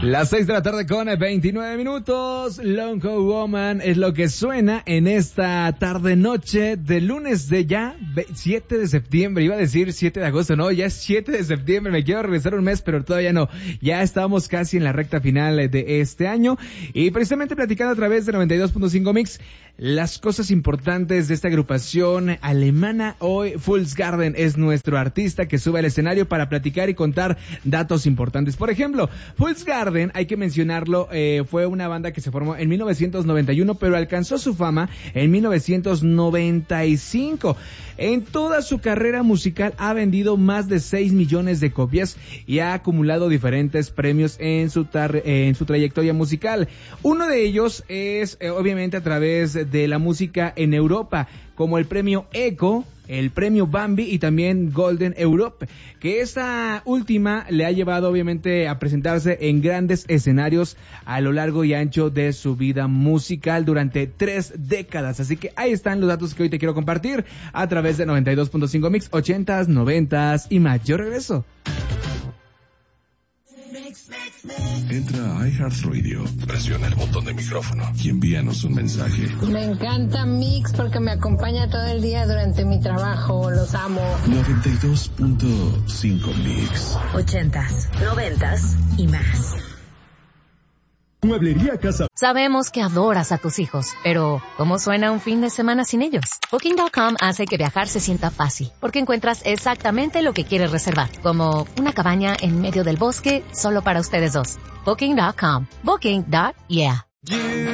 Las 6 de la tarde con 29 minutos. Lonely Woman es lo que suena en esta tarde-noche de lunes de ya 7 de septiembre. Iba a decir 7 de agosto, no, ya es 7 de septiembre. Me quiero regresar un mes, pero todavía no. Ya estamos casi en la recta final de este año. Y precisamente platicando a través de 92.5 Mix las cosas importantes de esta agrupación alemana. Hoy Fools Garden es nuestro artista que sube al escenario para platicar y contar datos importantes. Por ejemplo, Fools Garden, hay que mencionarlo, fue una banda que se formó en 1991, pero alcanzó su fama en 1995. En toda su carrera musical ha vendido más de 6 millones de copias y ha acumulado diferentes premios en su trayectoria musical. Uno de ellos es, obviamente, a través de la música en Europa, como el premio ECHO, el premio Bambi y también Golden Europe, que esta última le ha llevado obviamente a presentarse en grandes escenarios a lo largo y ancho de su vida musical durante 3 décadas. Así que ahí están los datos que hoy te quiero compartir a través de 92.5 Mix, 80s, 90s y más. Yo regreso. Entra a iHeartRadio, presiona el botón de micrófono y envíanos un mensaje. Me encanta Mix porque me acompaña todo el día durante mi trabajo, los amo. 92.5 Mix. 80s, 90s y más. Mueblería Casa. Sabemos que adoras a tus hijos, pero ¿cómo suena un fin de semana sin ellos? Booking.com hace que viajar se sienta fácil, porque encuentras exactamente lo que quieres reservar, como una cabaña en medio del bosque solo para ustedes dos. Booking.com. Booking.yeah.